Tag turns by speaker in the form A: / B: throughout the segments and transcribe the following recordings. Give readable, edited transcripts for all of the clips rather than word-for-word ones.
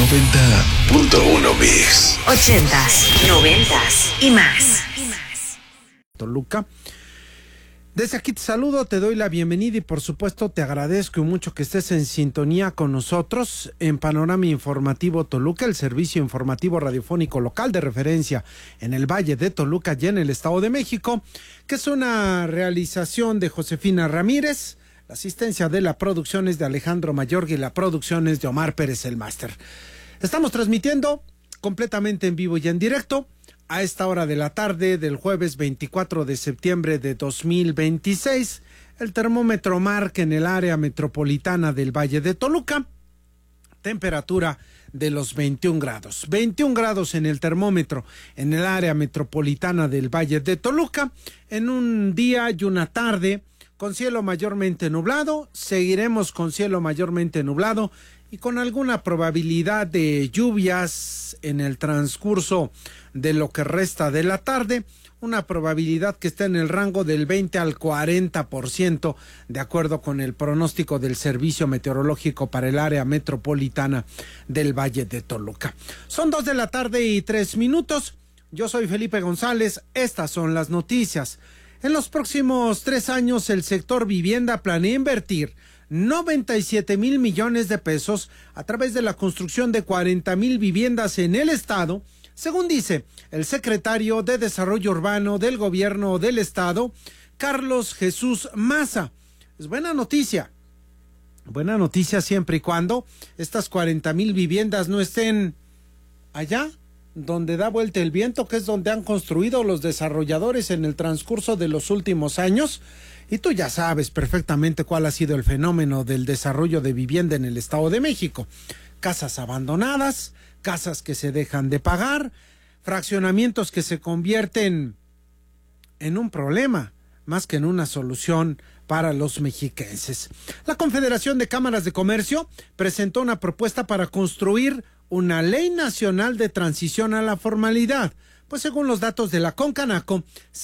A: 90.1 Mix.
B: 80s, 90s y más.
C: Toluca. Desde aquí te saludo, te doy la bienvenida y por supuesto te agradezco mucho que estés en sintonía con nosotros en Panorama Informativo Toluca, el servicio informativo radiofónico local de referencia en el Valle de Toluca y en el Estado de México, que es una realización de Josefina Ramírez. La asistencia de la producción es de Alejandro Mayorga y la producción es de Omar Pérez, el máster. Estamos transmitiendo completamente en vivo y en directo a esta hora de la tarde del jueves 24 de septiembre de 2026. El termómetro marca en el área metropolitana del Valle de Toluca temperatura de los 21 grados. 21 grados en el termómetro en el área metropolitana del Valle de Toluca, en un día y una tarde con cielo mayormente nublado. Seguiremos con cielo mayormente nublado y con alguna probabilidad de lluvias en el transcurso de lo que resta de la tarde, una probabilidad que está en el rango del 20 al 40%, de acuerdo con el pronóstico del Servicio Meteorológico para el área metropolitana del Valle de Toluca. Son 2:03 p.m. Yo soy Felipe González, estas son las noticias. En los próximos 3 años, el sector vivienda planea invertir 97,000 millones de pesos a través de la construcción de 40,000 viviendas en el estado, según dice el secretario de Desarrollo Urbano del Gobierno del Estado, Carlos Jesús Maza. Es buena noticia siempre y cuando estas 40,000 viviendas no estén allá donde da vuelta el viento, que es donde han construido los desarrolladores en el transcurso de los últimos años. Y tú ya sabes perfectamente cuál ha sido el fenómeno del desarrollo de vivienda en el Estado de México. Casas abandonadas, casas que se dejan de pagar, fraccionamientos que se convierten en un problema, más que en una solución para los mexiquenses. La Confederación de Cámaras de Comercio presentó una propuesta para construir una ley nacional de transición a la formalidad. Pues según los datos de la Concanaco,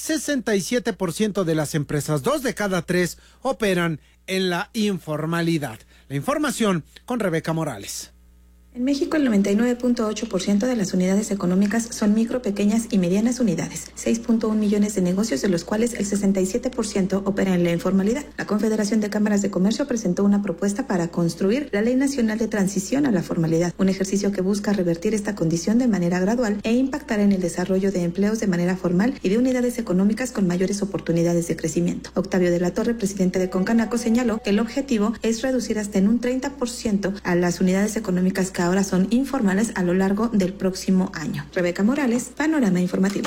C: 67% de las empresas, 2 de cada 3, operan en la informalidad. La información con Rebeca Morales.
D: En México, el 99.8% de las unidades económicas son micro, pequeñas y medianas unidades, 6.1 millones de negocios, de los cuales el 67% opera en la informalidad. La Confederación de Cámaras de Comercio presentó una propuesta para construir la Ley Nacional de Transición a la Formalidad, un ejercicio que busca revertir esta condición de manera gradual e impactar en el desarrollo de empleos de manera formal y de unidades económicas con mayores oportunidades de crecimiento. Octavio de la Torre, presidente de Concanaco, señaló que el objetivo es reducir hasta en un 30% a las unidades económicas que ahora son informales a lo largo del próximo año. Rebeca Morales, Panorama Informativo.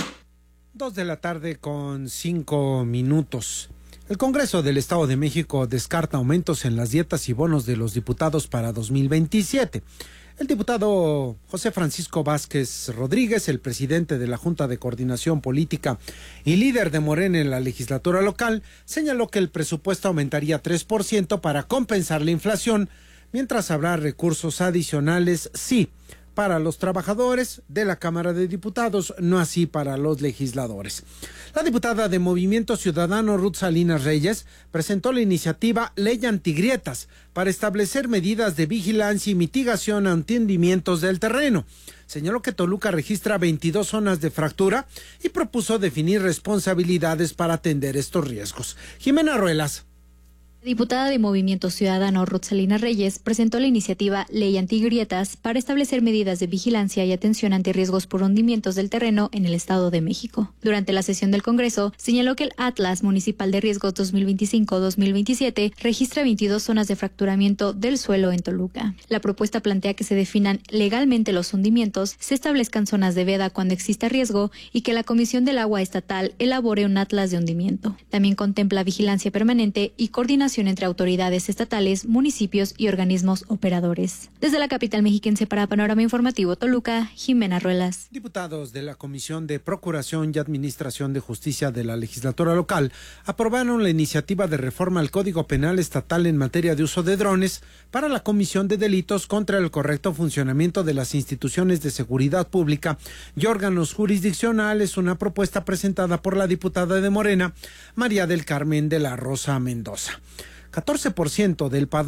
C: 2:05 p.m. El Congreso del Estado de México descarta aumentos en las dietas y bonos de los diputados para 2027. El diputado José Francisco Vázquez Rodríguez, el presidente de la Junta de Coordinación Política y líder de Morena en la legislatura local, señaló que el presupuesto aumentaría 3% para compensar la inflación, mientras habrá recursos adicionales, sí, para los trabajadores de la Cámara de Diputados, no así para los legisladores. La diputada de Movimiento Ciudadano, Ruth Salinas Reyes, presentó la iniciativa Ley Antigrietas para establecer medidas de vigilancia y mitigación ante hundimientos del terreno. Señaló que Toluca registra 22 zonas de fractura y propuso definir responsabilidades para atender estos riesgos. Jimena Ruelas.
E: La diputada de Movimiento Ciudadano, Ruth Salinas Reyes, presentó la iniciativa Ley Antigrietas para establecer medidas de vigilancia y atención ante riesgos por hundimientos del terreno en el Estado de México. Durante la sesión del Congreso, señaló que el Atlas Municipal de Riesgos 2025-2027 registra 22 zonas de fracturamiento del suelo en Toluca. La propuesta plantea que se definan legalmente los hundimientos, se establezcan zonas de veda cuando exista riesgo y que la Comisión del Agua Estatal elabore un atlas de hundimiento. También contempla vigilancia permanente y coordinación entre autoridades estatales, municipios y organismos operadores. Desde la capital mexiquense para Panorama Informativo Toluca, Jimena Ruelas.
C: Diputados de la Comisión de Procuración y Administración de Justicia de la legislatura local aprobaron la iniciativa de reforma al Código Penal Estatal en materia de uso de drones para la comisión de delitos contra el correcto funcionamiento de las instituciones de seguridad pública y órganos jurisdiccionales, una propuesta presentada por la diputada de Morena, María del Carmen de la Rosa Mendoza. 14% del padrón